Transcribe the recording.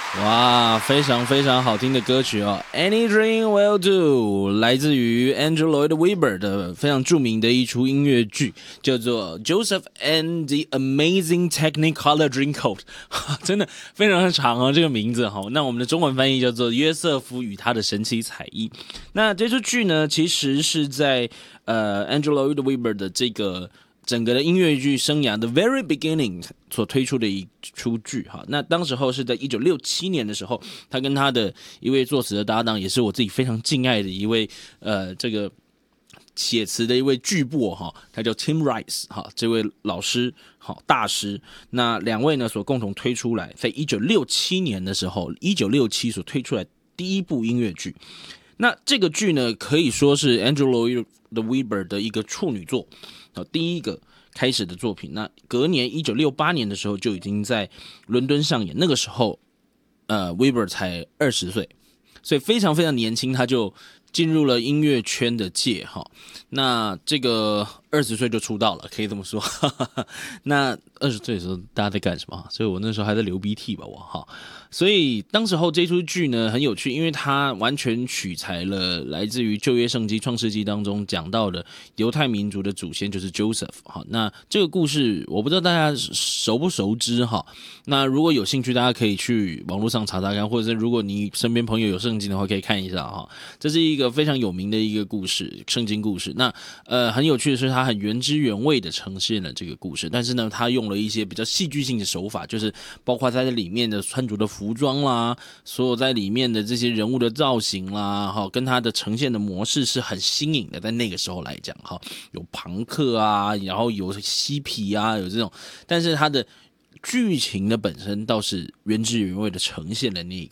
哇，非常非常好听的歌曲哦 ，Any Dream Will Do， 来自于 Andrew Lloyd Webber 的非常著名的一出音乐剧，叫做 Joseph and the Amazing Technicolor Dreamcoat， 真的非常的长哦，这个名字哈。那我们的中文翻译叫做约瑟夫与他的神奇彩衣。那这出剧呢，其实是在Andrew Lloyd Webber 的这个整个的音乐剧生涯的 very beginning 所推出的一出剧哈，那当时候是在1967年的时候，他跟他的一位作词的搭档，也是我自己非常敬爱的一位这个写词的一位巨擘哈，他叫 Tim Rice 哈，这位老师好大师，那两位呢所共同推出来，在1967年的时候，1967所推出来第一部音乐剧。那这个剧呢，可以说是 Andrew Lloyd Webber 的一个处女作，第一个开始的作品。那隔年1968年的时候就已经在伦敦上演，那个时候Webber 才20岁，所以非常非常年轻，他就进入了音乐圈的界哈。那这个20岁就出道了，可以这么说。那20岁的时候大家在干什么？所以我那时候还在流鼻涕吧，我哈。所以当时候这出剧呢很有趣，因为它完全取材了来自于旧约圣经创世纪当中讲到的犹太民族的祖先就是 Joseph 哈。那这个故事我不知道大家熟不熟知哈。那如果有兴趣，大家可以去网络上查查看，或者是如果你身边朋友有圣经的话，可以看一下哈。这是一个非常有名的一个故事，圣经故事。那很有趣的是，它很原汁原味的呈现了这个故事，但是呢，它用了一些比较戏剧性的手法，就是包括它在里面的穿着的服装啦，所有在里面的这些人物的造型啦，哈，跟它的呈现的模式是很新颖的，在那个时候来讲，哈，有朋克啊，然后有嬉皮啊，有这种，但是它的剧情的本身倒是原汁原味的呈现了那